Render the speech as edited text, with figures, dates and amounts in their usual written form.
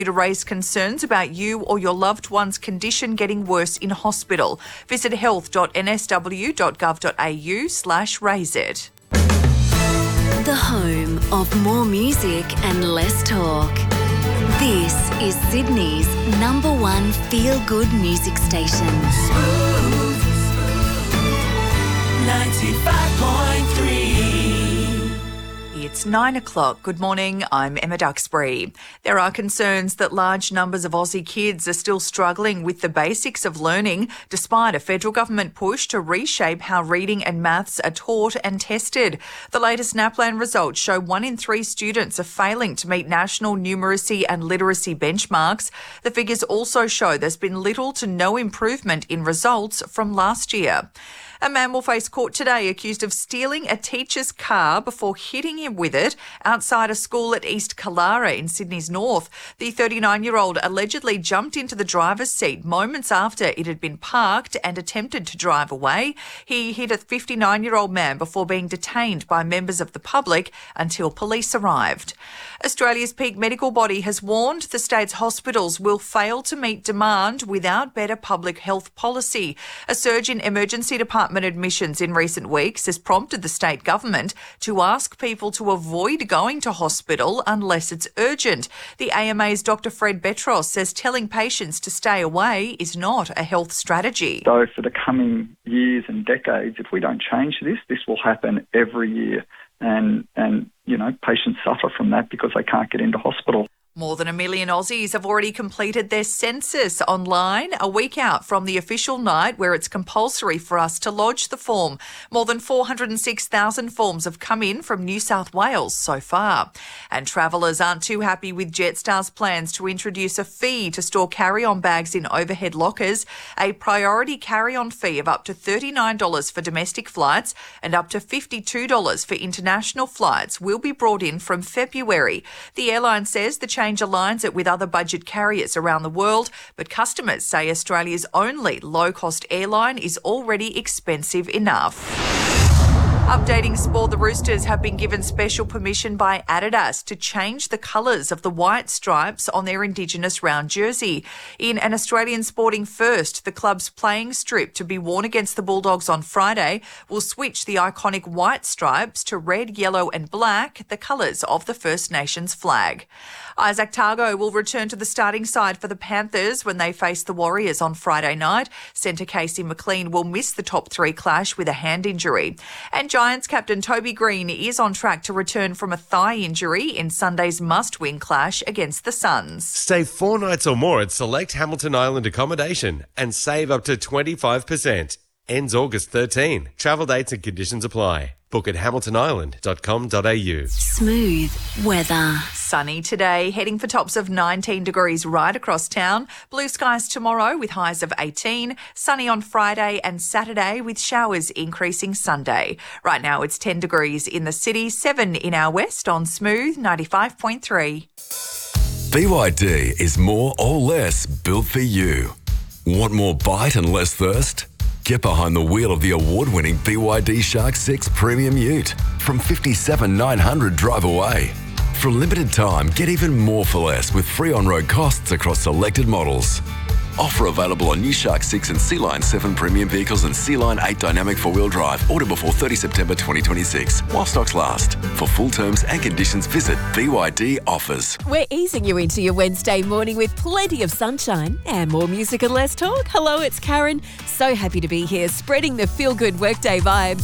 to raise concerns about you or your loved one's condition getting worse in hospital. Visit health.nsw.gov.au/raisit. The home of more music and less talk. This is Sydney's #1 feel-good music station. Smooth 95.3. It's 9 o'clock. Good morning, I'm Emma Duxbury. There are concerns that large numbers of Aussie kids are still struggling with the basics of learning, despite a federal government push to reshape how reading and maths are taught and tested. The latest NAPLAN results show 1 in 3 students are failing to meet national numeracy and literacy benchmarks. The figures also show there's been little to no improvement in results from last year. A man will face court today accused of stealing a teacher's car before hitting him with it outside a school at East Killara in Sydney's north. The 39-year-old allegedly jumped into the driver's seat moments after it had been parked and attempted to drive away. He hit a 59-year-old man before being detained by members of the public until police arrived. Australia's peak medical body has warned the state's hospitals will fail to meet demand without better public health policy. A surge in emergency department admissions in recent weeks has prompted the state government to ask people to avoid going to hospital unless it's urgent. The AMA's Dr. Fred Betros says telling patients to stay away is not a health strategy. So for the coming years and decades, if we don't change this will happen every year. And patients suffer from that because they can't get into hospital. More than 1 million Aussies have already completed their census online, a week out from the official night where it's compulsory for us to lodge the form. More than 406,000 forms have come in from New South Wales so far. And travellers aren't too happy with Jetstar's plans to introduce a fee to store carry-on bags in overhead lockers. A priority carry-on fee of up to $39 for domestic flights and up to $52 for international flights will be brought in from February. The airline says the change aligns it with other budget carriers around the world, but customers say Australia's only low-cost airline is already expensive enough. Updating sport, the Roosters have been given special permission by Adidas to change the colours of the white stripes on their Indigenous round jersey. In an Australian sporting first, the club's playing strip to be worn against the Bulldogs on Friday will switch the iconic white stripes to red, yellow and black, the colours of the First Nations flag. Isaac Targo will return to the starting side for the Panthers when they face the Warriors on Friday night. Centre Casey McLean will miss the top 3 clash with a hand injury. And Giants captain Toby Green is on track to return from a thigh injury in Sunday's must-win clash against the Suns. Stay 4 nights or more at select Hamilton Island accommodation and save up to 25%. Ends August 13. Travel dates and conditions apply. Book at hamiltonisland.com.au. Smooth weather. Sunny today, heading for tops of 19 degrees right across town. Blue skies tomorrow with highs of 18. Sunny on Friday and Saturday with showers increasing Sunday. Right now it's 10 degrees in the city, 7 in our west on Smooth 95.3. BYD is more or less built for you. Want more bite and less thirst? Get behind the wheel of the award-winning BYD Shark 6 Premium Ute from $57,900 drive away. For a limited time, get even more for less with free on-road costs across selected models. Offer available on new Shark 6 and Sea Line 7 premium vehicles and Sea Line 8 dynamic four-wheel drive. Order before 30 September 2026 while stocks last. For full terms and conditions, visit BYD Offers. We're easing you into your Wednesday morning with plenty of sunshine and more music and less talk. Hello, it's Karen. So happy to be here, spreading the feel-good workday vibes.